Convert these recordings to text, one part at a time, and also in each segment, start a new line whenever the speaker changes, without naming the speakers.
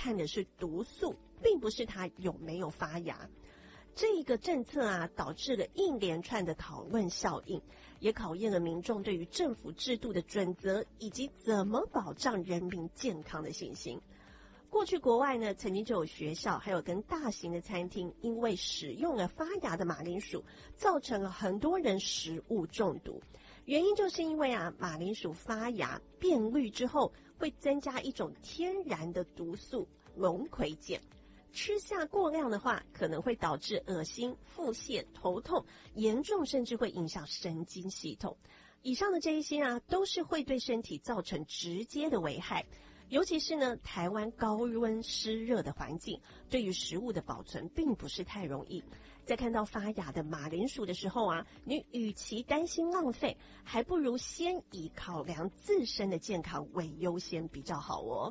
看的是毒素，并不是它有没有发芽。这个政策啊，导致了一连串的讨论效应，也考验了民众对于政府制度的准则以及怎么保障人民健康的信心。过去国外呢，曾经就有学校还有跟大型的餐厅，因为使用了发芽的马铃薯，造成了很多人食物中毒。原因就是因为啊，马铃薯发芽变绿之后，会增加一种天然的毒素龙葵碱。吃下过量的话，可能会导致恶心、腹泻、头痛，严重甚至会影响神经系统。以上的这一些啊，都是会对身体造成直接的危害。尤其是呢，台湾高温湿热的环境，对于食物的保存并不是太容易。在看到发芽的马铃薯的时候啊，你与其担心浪费，还不如先以考量自身的健康为优先比较好哦。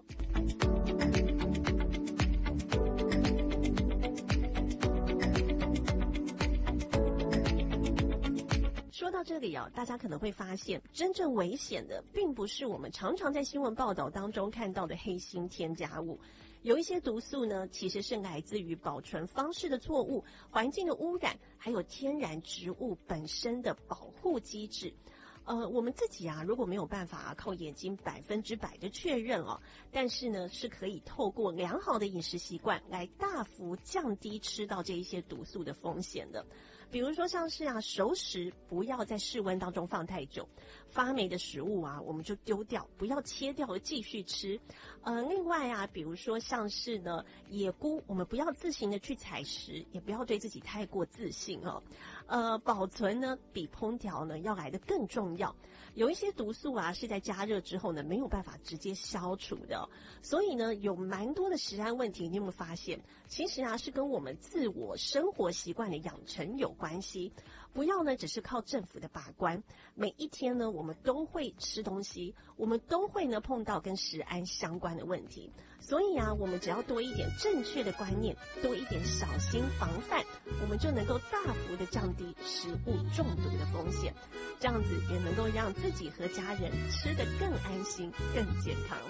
说到这里啊，大家可能会发现，真正危险的并不是我们常常在新闻报道当中看到的黑心添加物，有一些毒素呢，其实是来自于保存方式的错误、环境的污染，还有天然植物本身的保护机制。我们自己啊，如果没有办法靠眼睛100%的确认哦，但是呢，是可以透过良好的饮食习惯来大幅降低吃到这一些毒素的风险的。比如说像是啊，熟食不要在室温当中放太久，发霉的食物啊，我们就丢掉，不要切掉而继续吃。另外啊，比如说像是呢，野菇，我们不要自行的去采食，也不要对自己太过自信哦。保存呢，比烹调呢要来得更重要。有一些毒素啊，是在加热之后呢，没有办法直接消除的哦。所以呢，有蛮多的食安问题，你有没有发现？其实啊，是跟我们自我生活习惯的养成有关系。不要呢，只是靠政府的把关。每一天呢，我们都会吃东西，我们都会呢碰到跟食安相关的问题。所以啊，我们只要多一点正确的观念，多一点小心防范，我们就能够大幅的降低食物中毒的风险。这样子也能够让自己和家人吃得更安心、更健康。